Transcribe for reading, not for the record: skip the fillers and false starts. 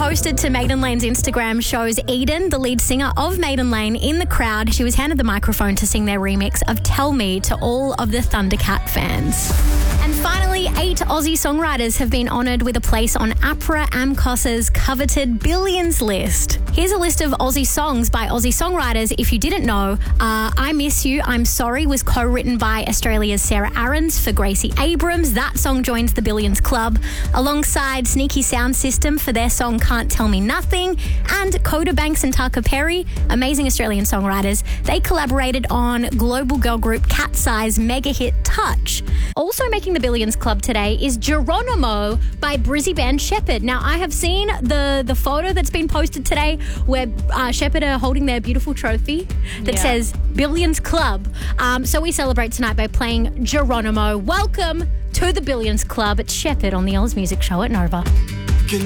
posted to Maiden Lane's Instagram shows Eden, the lead singer of Maiden Lane, in the crowd. She was handed the microphone to sing their remix of Tell Me to all of the Thundercat fans. And finally, 8 Aussie songwriters have been honoured with a place on APRA AMCOS's coveted Billions list. Here's a list of Aussie songs by Aussie songwriters. If you didn't know, I Miss You, I'm Sorry was co-written by Australia's Sarah Aarons for Gracie Abrams. That song joins the Billions Club, alongside Sneaky Sound System for their song Can't Tell Me Nothing, and Coda Banks and Tucker Perry, amazing Australian songwriters. They collaborated on global girl group Cat's Eye's mega hit Touch. Also making the Billions Club today is Geronimo by Brizzy Band Shepherd. Now, I have seen the photo that's been posted today where Shepherd are holding their beautiful trophy that says Billions Club. So we celebrate tonight by playing Geronimo. Welcome to the Billions Club. It's Shepherd on the Oz Music Show at Nova.